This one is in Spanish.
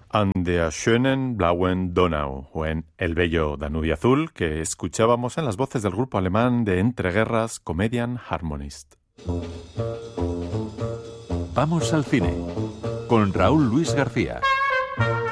An der schönen blauen Donau, o en El bello Danubio azul, que escuchábamos en las voces del grupo alemán de entreguerras Comedian Harmonist. Vamos al cine, con Raúl Luis García.